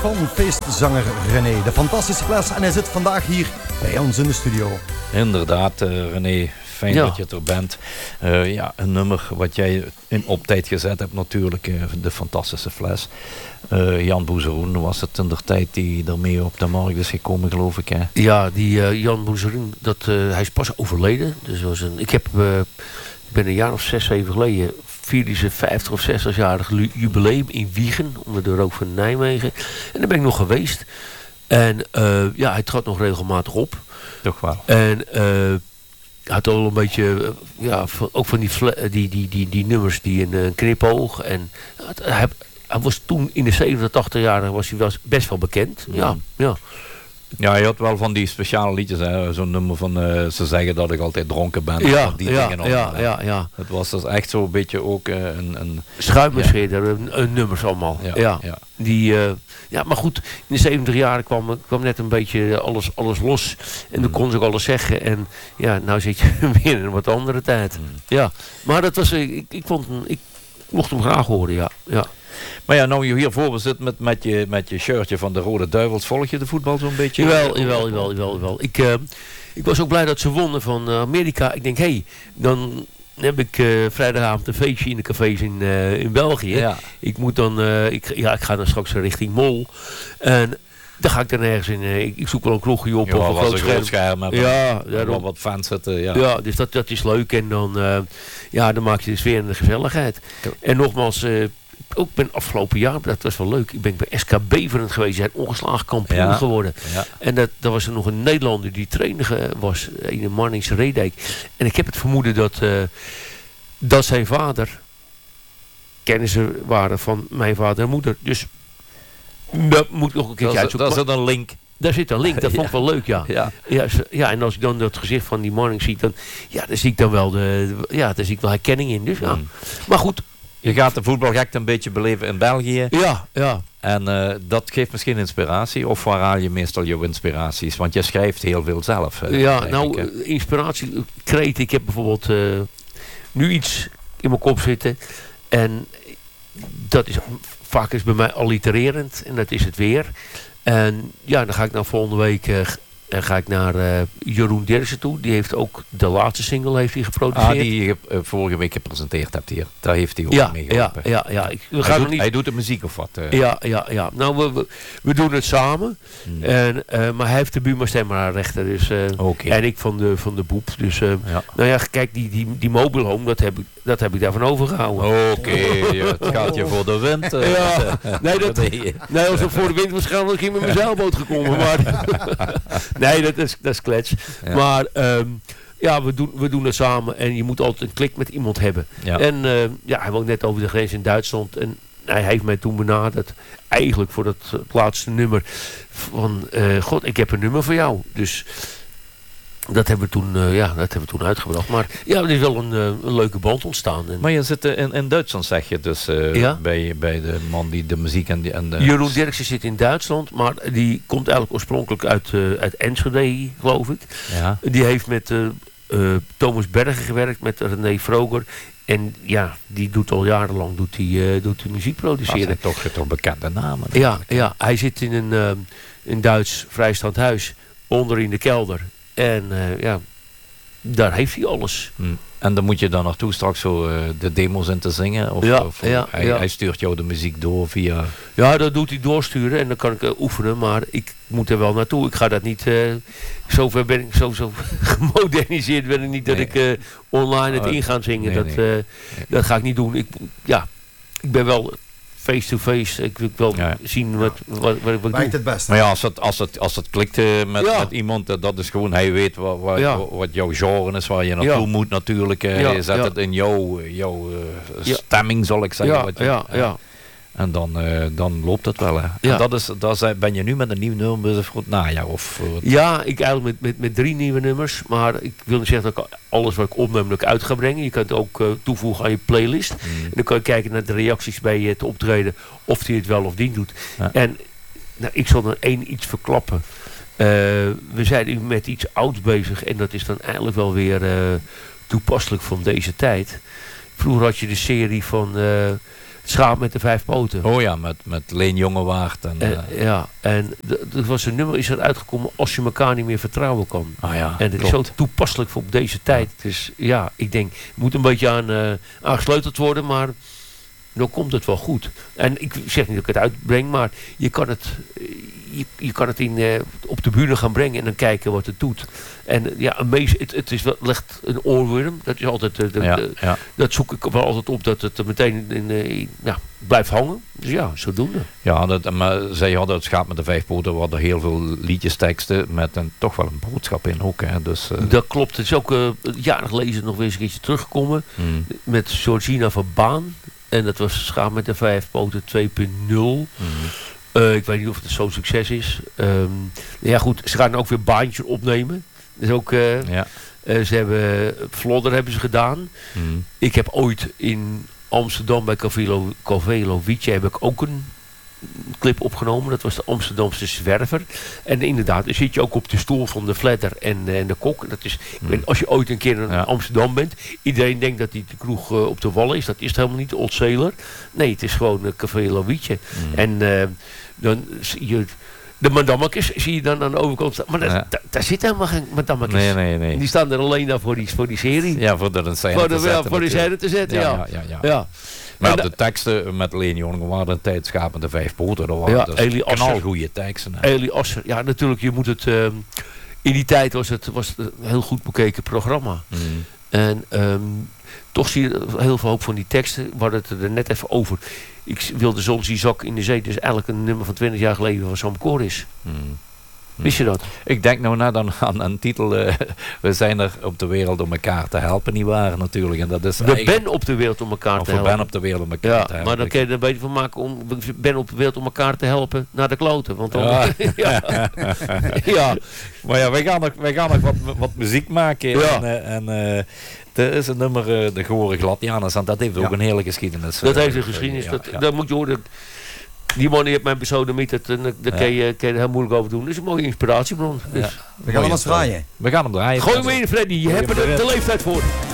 van feestzanger René, de fantastische Fles. En hij zit vandaag hier bij ons in de studio. Inderdaad, René, fijn dat je er bent. Een nummer wat jij op tijd gezet hebt natuurlijk, de fantastische Fles. Jan Boezeroen was het in de tijd die ermee op de markt is gekomen, geloof ik. Hè? Ja, die Jan Boezeroen, hij is pas overleden. Dus ik ben een jaar of 6, 7 geleden vierde zijn 50 of 60-jarig jubileum in Wijchen, onder de rook van Nijmegen. En daar ben ik nog geweest. En hij trad nog regelmatig op. Toch wel. En hij had al een beetje, ook van die nummers die een knipoog. En hij was toen in de 87 jaren was best wel bekend. Ja. Ja, je had wel van die speciale liedjes, zo'n nummer van ze zeggen dat ik altijd dronken ben. Ja. Het was dus echt zo'n beetje ook een schuimbescheder, nummers allemaal. Maar goed, in de 70 jaren kwam net een beetje alles los. En dan kon ze ook alles zeggen. En ja, nou zit je weer in een wat andere tijd. Ja, maar dat was, ik mocht hem graag horen, ja. Maar ja, nou je hier voor me zit met je shirtje van de Rode Duivels, volg je de voetbal zo'n beetje? Jawel. Ik was ook blij dat ze wonnen van Amerika. Ik denk, dan heb ik vrijdagavond een feestje in de cafés in België. Ja. Ik moet dan, ik ga dan straks richting Mol. En dan ga ik dan ergens in. Ik zoek wel een kroegje op of een groot scherm. Wel wat fans zitten. Ja, dus dat is leuk. En dan maak je de sfeer en de gezelligheid. Ja. En nogmaals, ook ben afgelopen jaar, dat was wel leuk. Ik ben bij SK Beveren geweest. Hij is ongeslagen kampioen geworden. Ja. En dat was er nog een Nederlander die trainer was. In Marnix Reedijk. En ik heb het vermoeden dat zijn vader kennissen waren van mijn vader en moeder. Dus dat moet nog een keertje uitzoeken. Daar zit een link. Daar zit een link, dat vond ik wel leuk, ja. En als ik dan dat gezicht van die Marnix zie, dan zie ik dan wel daar zie ik wel herkenning in. Dus, Maar goed. Je gaat de voetbalgek een beetje beleven in België. Ja. En dat geeft misschien inspiratie. Of waar haal je meestal jouw inspiraties? Want je schrijft heel veel zelf. Inspiratie kreet. Ik heb bijvoorbeeld nu iets in mijn kop zitten. En dat is vaak is bij mij allitererend. En dat is het weer. En dan ga ik volgende week ga ik naar Jeroen Derksen toe. Die heeft ook de laatste single heeft hij geproduceerd. Die je vorige week gepresenteerd hebt hier. Daar heeft hij ook mee geholpen. Hij doet de muziek of wat? Ja. Nou, we doen het samen. Maar hij heeft de Buma Stemra-rechten. Dus, en ik van de Boep. Dus, kijk, die mobile home, dat heb ik daarvan overgehouden. Oké, het gaat je voor de wind. Als het voor de wind was gegaan, was ik met mijn zeilboot gekomen. Maar nee, dat is klets. Ja. Maar we doen het samen. En je moet altijd een klik met iemand hebben. Ja. En hij woont net over de grens in Duitsland. En hij heeft mij toen benaderd. Eigenlijk voor het laatste nummer. Van, ik heb een nummer voor jou. Dus dat hebben we toen uitgebracht. Maar er is wel een leuke band ontstaan. Maar je zit in Duitsland, zeg je dus, bij de man die de muziek en de... Jeroen Derksen zit in Duitsland, maar die komt eigenlijk oorspronkelijk uit Enschede, geloof ik. Ja. Die heeft met Thomas Berger gewerkt, met René Vroger. En die doet al jarenlang muziek produceren. Dat zijn toch bekende namen. Ja, hij zit in een Duits vrijstaand huis, onder in de kelder. En daar heeft hij alles. En dan moet je dan naartoe straks zo de demo's in te zingen? Hij stuurt jou de muziek door via... Ja, dat doet hij doorsturen en dan kan ik oefenen. Maar ik moet er wel naartoe. Ik ga dat niet... zover ben ik zo gemoderniseerd ben ik niet dat ik online het in ga zingen. Dat ga ik niet doen. Ik ben wel... face-to-face. Ik wil wel zien wat ik doe. Het beste. Maar als het klikt met iemand, dat is gewoon, hij weet wat jouw genre is, waar je naartoe moet natuurlijk. Je zet het in jouw stemming, zal ik zeggen. En dan loopt het wel. Hè. Ja. En ben je nu met een nieuw nummer bezig voor het najaar? Ik eigenlijk met 3 nieuwe nummers. Maar ik wil niet zeggen dat ik alles wat ik opneem dat ik uit ga brengen. Je kan het ook toevoegen aan je playlist. En dan kan je kijken naar de reacties bij het optreden. Of hij het wel of niet doet. Ja. En ik zal er één iets verklappen. We zijn nu met iets ouds bezig. En dat is dan eigenlijk wel weer toepasselijk van deze tijd. Vroeger had je de serie van... Schaap met de 5 poten. Oh ja, met Leen Jongewaard. Ja, en er was een nummer is er uitgekomen als je elkaar niet meer vertrouwen kan. Ah ja, en het is zo toepasselijk voor op deze tijd. Dus ja, ik denk, het moet een beetje aan gesleuteld worden, maar dan komt het wel goed. En ik zeg niet dat ik het uitbreng, maar je kan het... Je kan het op de bühne gaan brengen en dan kijken wat het doet. En ja, het is wel echt een oorworm. Dat is altijd, dat zoek ik wel altijd op, dat het er meteen blijft hangen. Dus ja, zodoende. Ja, maar zij hadden het Schaap met de 5 poten, waar er heel veel liedjesteksten met toch wel een boodschap in ook. Hè. Dus, dat klopt. Het is ook jaren geleden nog weer eens een keertje teruggekomen. Met Georgina van Baan. En dat was Schaap met de 5 poten 2.0. Ik weet niet of het zo'n succes is. Ja goed, ze gaan ook weer baantjes opnemen. Dus ook, ze hebben Vlodder hebben ze gedaan. Ik heb ooit in Amsterdam bij Café Wietje heb ik ook een clip opgenomen. Dat was de Amsterdamse Zwerver. En inderdaad, dan zit je ook op de stoel van de Fledder en de Kok. Dat is, als je ooit een keer in Amsterdam bent, iedereen denkt dat die de kroeg op de Wallen is. Dat is het helemaal niet, Old Sailor. Nee, het is gewoon Café Wietje. En dan zie je de madammekes zie je dan aan de overkant staan. Maar daar zit helemaal geen madammekes. Nee. Die staan er alleen daar voor die serie. Ja, voor de scène te zetten. Ja. Maar op de teksten met Leen Jongewaard en tijd Schaap met de 5 poten, dat waren knalgoeie teksten. Eli Asser. Ja, natuurlijk, je moet het... in die tijd was het een heel goed bekeken programma. En toch zie je heel veel hoop van die teksten. We hadden het er net even over. Ik wilde soms die zak in de zee. Dus eigenlijk een nummer van 20 jaar geleden van Sam Koris. Wist je dat? Ik denk nou net aan een titel. We zijn er op de wereld om elkaar te helpen, niet waar natuurlijk. En dat is Ben op de wereld om elkaar te helpen. Ben op de wereld om elkaar te helpen. Maar dan kun je er een beetje van maken om Ben op de wereld om elkaar te helpen naar de kloten. Want dan, Maar ja, wij gaan nog wat muziek maken. Ja. Er is een nummer, de Gore Gladianus, en dat heeft ook een hele geschiedenis. Dat heeft een geschiedenis. Dat moet je horen. Die man die heeft mijn besodemiet, daar kan je er heel moeilijk over doen. Dat is een mooie inspiratiebron. Dus. We gaan hem draaien. We gaan hem draaien. Gooi hem in, Freddy. Je hebt er de leeftijd voor.